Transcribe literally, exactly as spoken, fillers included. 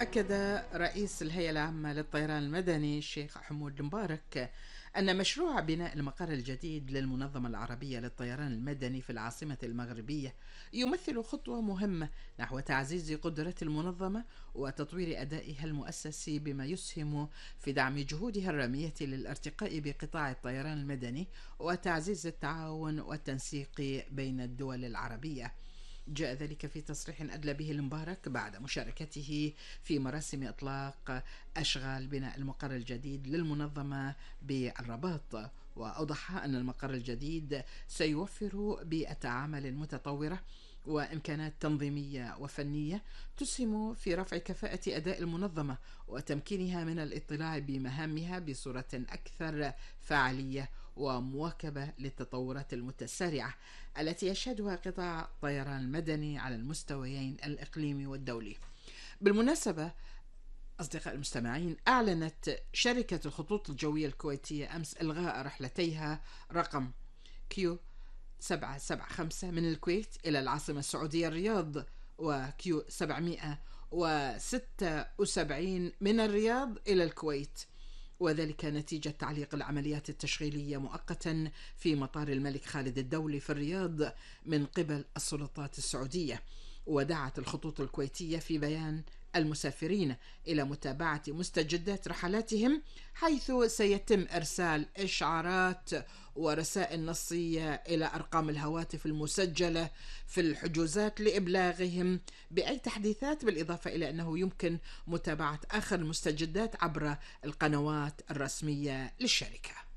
أكد رئيس الهيئة العامة للطيران المدني الشيخ حمود المبارك أن مشروع بناء المقر الجديد للمنظمة العربية للطيران المدني في العاصمة المغربية يمثل خطوة مهمة نحو تعزيز قدرة المنظمة وتطوير أدائها المؤسسي، بما يسهم في دعم جهودها الرامية للارتقاء بقطاع الطيران المدني وتعزيز التعاون والتنسيق بين الدول العربية. جاء ذلك في تصريح أدلى به المبارك بعد مشاركته في مراسم إطلاق أشغال بناء المقر الجديد للمنظمة بالرباط، وأوضح أن المقر الجديد سيوفر بيئة عمل متطورة وإمكانات تنظيمية وفنية تسهم في رفع كفاءة أداء المنظمة وتمكينها من الاطلاع بمهامها بصورة أكثر فاعلية ومواكبة للتطورات المتسارعة التي يشهدها قطاع الطيران المدني على المستويين الإقليمي والدولي. بالمناسبة أصدقاء المستمعين، أعلنت شركة الخطوط الجوية الكويتية أمس إلغاء رحلتيها رقم كيو سبعمائة وسبعة وخمسين من الكويت إلى العاصمة السعودية الرياض، وكيو سبعمائة وستة وسبعين من الرياض إلى الكويت، وذلك نتيجة تعليق العمليات التشغيلية مؤقتا في مطار الملك خالد الدولي في الرياض من قبل السلطات السعودية. ودعت الخطوط الكويتية في بيان المسافرين إلى متابعة مستجدات رحلاتهم، حيث سيتم إرسال إشعارات ورسائل نصية إلى أرقام الهواتف المسجلة في الحجوزات لإبلاغهم بأي تحديثات، بالإضافة إلى أنه يمكن متابعة آخر المستجدات عبر القنوات الرسمية للشركة.